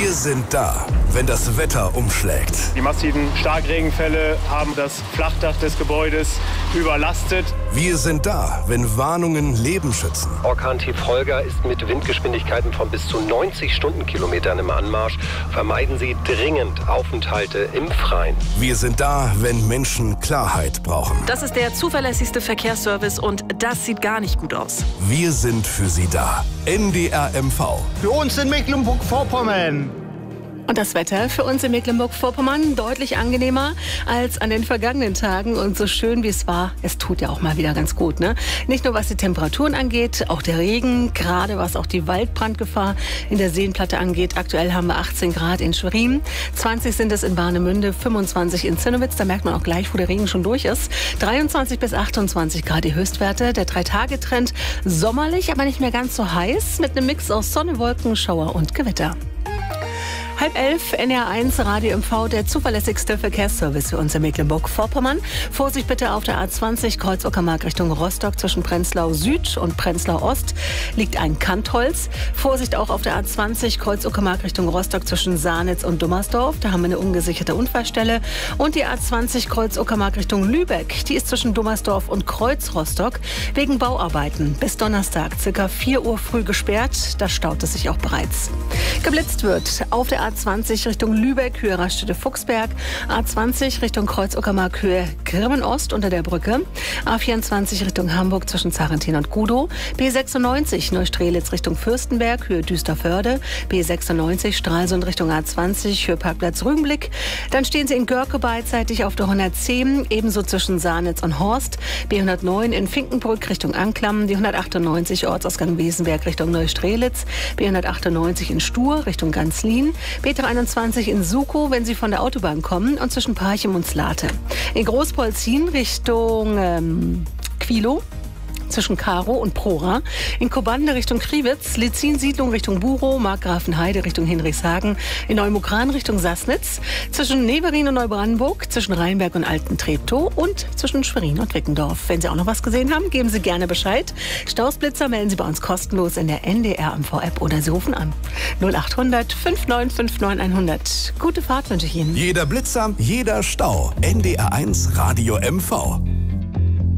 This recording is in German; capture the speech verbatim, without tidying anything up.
Wir sind da, wenn das Wetter umschlägt. Die massiven Starkregenfälle haben das Flachdach des Gebäudes überlastet. Wir sind da, wenn Warnungen Leben schützen. Orkan-Tief Holger ist mit Windgeschwindigkeiten von bis zu neunzig Stundenkilometern im Anmarsch. Vermeiden Sie dringend Aufenthalte im Freien. Wir sind da, wenn Menschen Klarheit brauchen. Das ist der zuverlässigste Verkehrsservice und das sieht gar nicht gut aus. Wir sind für Sie da. N D R M V. Für uns in Mecklenburg-Vorpommern. Und das Wetter für uns in Mecklenburg-Vorpommern deutlich angenehmer als an den vergangenen Tagen. Und so schön wie es war, es tut ja auch mal wieder ganz gut, ne? Nicht nur was die Temperaturen angeht, auch der Regen, gerade was auch die Waldbrandgefahr in der Seenplatte angeht. Aktuell haben wir achtzehn Grad in Schwerin, zwanzig sind es in Warnemünde, fünfundzwanzig in Zinnowitz. Da merkt man auch gleich, wo der Regen schon durch ist. dreiundzwanzig bis achtundzwanzig Grad die Höchstwerte. Der Drei-Tage-Trend sommerlich, aber nicht mehr ganz so heiß, mit einem Mix aus Sonne, Wolken, Schauer und Gewitter. Halb elf, N D R eins, Radio M V, der zuverlässigste Verkehrsservice für uns in Mecklenburg-Vorpommern. Vorsicht bitte auf der A zwanzig, Kreuz Uckermark Richtung Rostock. Zwischen Prenzlau Süd und Prenzlau Ost liegt ein Kantholz. Vorsicht auch auf der A zwanzig, Kreuz Uckermark Richtung Rostock. Zwischen Sahnitz und Dummersdorf. Da haben wir eine ungesicherte Unfallstelle. Und die A zwanzig, Kreuz Uckermark Richtung Lübeck. Die ist zwischen Dummersdorf und Kreuz Rostock wegen Bauarbeiten bis Donnerstag, circa vier Uhr früh gesperrt. Da staut es sich auch bereits. Geblitzt wird auf der A zwanzig Richtung Lübeck, Höhe Raststätte Fuchsberg. A zwanzig Richtung Kreuz Uckermark, Höhe Grimmen-Ost unter der Brücke. A vierundzwanzig Richtung Hamburg zwischen Zarentin und Gudow. B sechsundneunzig Neustrelitz Richtung Fürstenberg, Höhe Düsterförde. B sechsundneunzig Stralsund Richtung A zwanzig, Höhe Parkplatz Rügenblick. Dann stehen Sie in Görke beidseitig auf der hundertzehn, ebenso zwischen Sahnitz und Horst. B hundertneun in Finkenbrück Richtung Anklam. Die hundertachtundneunzig Ortsausgang Wesenberg Richtung Neustrelitz. B hundertachtundneunzig in Stur Richtung Ganzlin. B einundzwanzig in Sukow, wenn Sie von der Autobahn kommen, und zwischen Parchim und Slate. In Großpolzin Richtung ähm, Quilo. Zwischen Karo und Prora. In Kobande Richtung Kriwitz, Lizin-Siedlung Richtung Burow, Markgrafenheide Richtung Hinrichshagen, in Neumukran Richtung Sassnitz, zwischen Neverin und Neubrandenburg, zwischen Rheinberg und Alten-Treptow und zwischen Schwerin und Wickendorf. Wenn Sie auch noch was gesehen haben, geben Sie gerne Bescheid. Stausblitzer melden Sie bei uns kostenlos in der N D R M V-App oder Sie rufen an. null achthundert fünfundneunzig neunundfünfzig hundert. Gute Fahrt wünsche ich Ihnen. Jeder Blitzer, jeder Stau. N D R eins Radio M V.